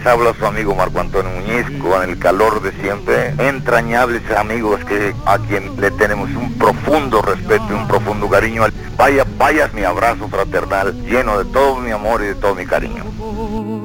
Les habla su amigo Marco Antonio Muñiz, con el calor de siempre, entrañables amigos a quien le tenemos un profundo respeto y un profundo cariño. Vaya mi abrazo fraternal, lleno de todo mi amor y de todo mi cariño.